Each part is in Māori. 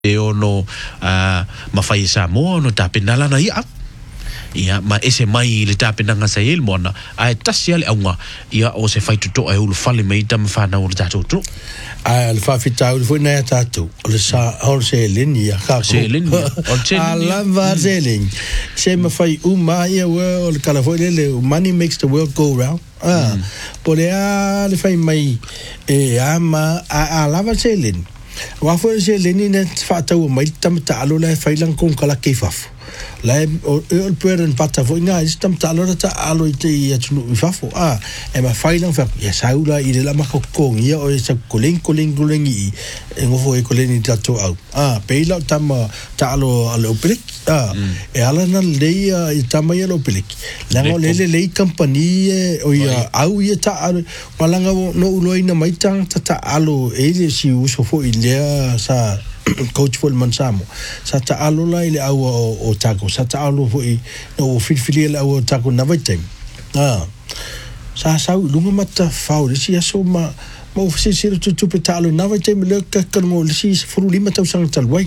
e ono mafai Samoa no tapena lana ia ia ma ese mai le tapena nga sa il mona ai tasi ale aunga ia o se fai tuto ai ulu fale mai tam fana o tato tu ai le fa fitau le foi na tato le sa hol se leni ia ka se leni o se ala va se leni se ma fai uma ia o le California le money makes the world go round por le fai mai e ama ala va se leni wa foi se leni na fa tau mai tam talo le fai lang kon kala kefaf la o peren pata foi nga istam talo ta alo te ia tunu fafo e ma fai lang fa ya saula i le ma ko ia o sa koling i ngo foi koling ta to au peila tam talo alo pelik e ala na le i tam ia lo pelik la ngo le company o ia au ia ta malanga no uloina mai tang ta alo e si uso foi le sa coach for Mansamo sa ta alo la ile au o taco sa ta alo foi no filfili la o taco na vai tem sa lunga mata fau si aso ma se tu petalo na vai tem le ka mo si furu lima tau sang talwai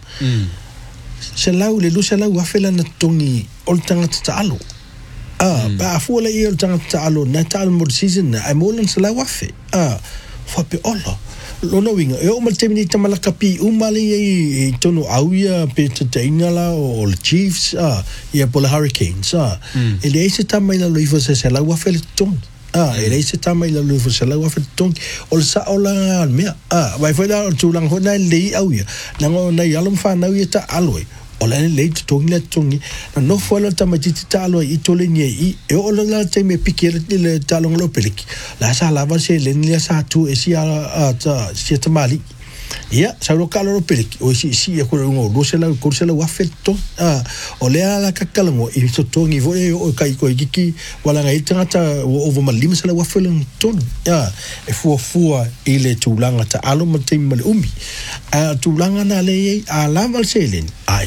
se lau le lu se lau afela na tongi ol tanga ta alo ba fu le ol tanga ta alo na ta alo mo season ai mo lan se lau afe fa pe olo lono winga e o maltemini tamala kapi umali e tono auia pe tainala o Chiefs ia pola Hurricanes e le ese tamai la loifa se la wa fel ton e le ese tamai la loifa se la wa fel ton o sa ola mea vai foi da tulang hona le auia nango na yalom fa na ia ta aloi o le tongi na no fola tamatiti talo i tole ni e o la te me pikir le talong lo peliki la sa lava se le ni sa tu e si si tamali ia sa lo kalo lo peliki o si e ko ngo lo se la wa fetto o le ala kakalango i to tongi vo e o kai ko giki wala ngai tanga o vo malima se la wa felon ton e fua ile tulanga ta alo mate mal umi tulanga na le ala val selen ai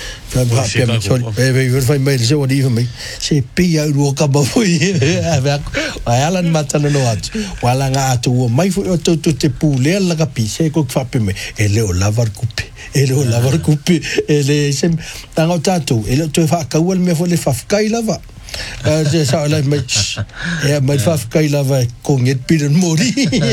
fai mai se o diva mai se pia ru ka ba foi alan matana no at wala nga atu mai foi o te pule la ka pi se ko fa pe me ele o lavar kupe ele sem tanga tatu ele to fa ka wel me fo le fa kai lava je sa la mai mai fa kai lava ko nget piden mori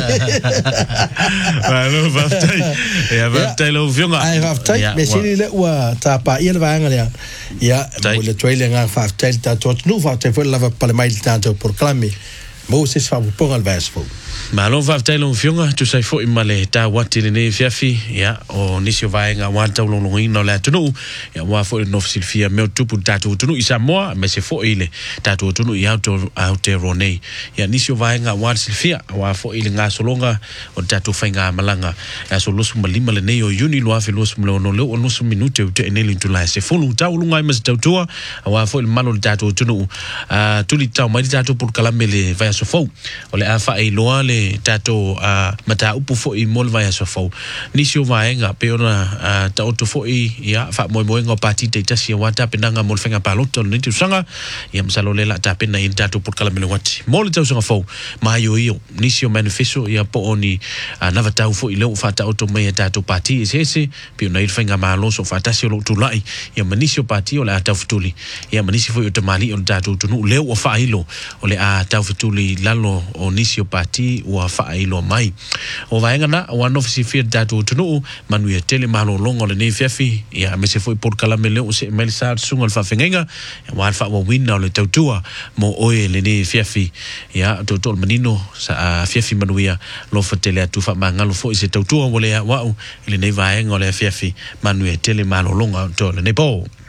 lo va tai lo vionga ai va tai me sini le wa ta pa ia va ngale ya mo le toile nga fa tai ta tot nu fa te fo lava pa mai tanto por clame Moses fa po al vespo ma lo va tai lo vionga tu sai fo i male ta wati ne fiafi ya o nisio vai nga wanta lo no la tunu ya wa fo no silfia me tupu tatu tunu isa mo me se fo ile tatu tunu ya auto rone ya nisio vai nga wa silfia wa fo ile nga solonga o tatu fa nga malanga ya so lo sum lima le ne o uni lo afi lo sum lo no lo no sum minute te ne li tu la se fo lu ta lu nga me tatu wa fo ile malo tatu tunu tuli ta mai tatu por kala mele vai so fo o le afa e lo le tato mata upu fo i mol vai so fo nisio vai nga pe ona ta auto fo i ya fa mo nga pati te tasi wata penanga mol fenga paloto ni tu sanga ya msalo le la ta pena in tato por kala mele wati mol ta sanga fo ma yo nisio manifesto ya po oni na vata fo i lo fa ta auto mai tato pati ese pe ona i fenga malo so fa tasi lo tu lai ya manisio pati o la ta futuli ya manisio fo i te mali on tato tu no le o fa ilo o le a ta futuli lalo o nisio pati wa fa ilo mai o vaenga na one of si fir datu tunu manu ya tele malo longo le ne fiafi ya me se foi por kala mele o se melsa sunga fa fenga wa fa wa win na le tautua mo oe le ne fiafi ya totol menino sa fiafi manu ya lo fa tele atu fa mangalo fo se tautua wole wa le ne vaenga le fiafi manu ya tele malo longo to le ne po